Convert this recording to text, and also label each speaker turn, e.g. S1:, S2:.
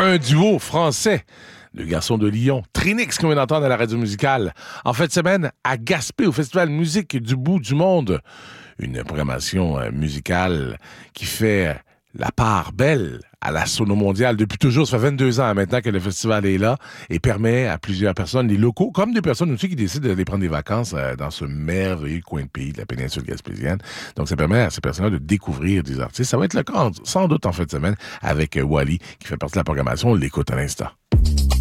S1: un duo français. Le garçon de Lyon, Trinix, qu'on vient d'entendre à la radio musicale. En fin de semaine, à Gaspé, au Festival Musique du bout du monde. Une programmation musicale qui fait la part belle à la sono mondiale depuis toujours. Ça fait 22 ans maintenant que le festival est là et permet à plusieurs personnes, les locaux, comme des personnes aussi qui décident d'aller prendre des vacances dans ce merveilleux coin de pays de la péninsule gaspésienne. Donc, ça permet à ces personnes-là de découvrir des artistes. Ça va être le cas, sans doute, en fin de semaine, avec Wally, qui fait partie de la programmation. On l'écoute à l'instant.